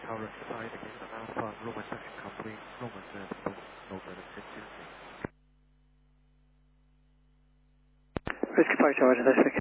Tower occupied again, Alpha, Roman section complete, Roman service, over the 6 Whiskey 5 Tower, that's